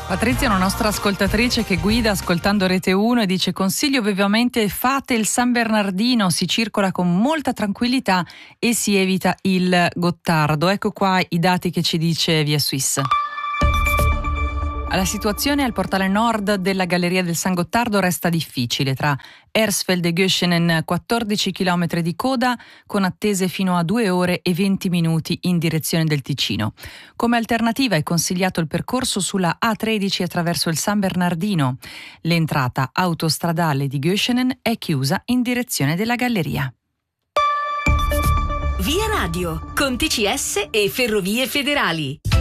Patrizia è una nostra ascoltatrice che guida ascoltando Rete 1 e dice: consiglio vivamente, fate il San Bernardino, si circola con molta tranquillità e si evita il Gottardo. Ecco qua i dati che ci dice Via Suisse. La situazione al portale nord della Galleria del San Gottardo resta difficile. Tra Hersfeld e Göschenen 14 km di coda con attese fino a 2 ore e 20 minuti in direzione del Ticino. Come alternativa è consigliato il percorso sulla A13 attraverso il San Bernardino. L'entrata autostradale di Göschenen è chiusa in direzione della Galleria. Via Radio, con TCS e Ferrovie Federali.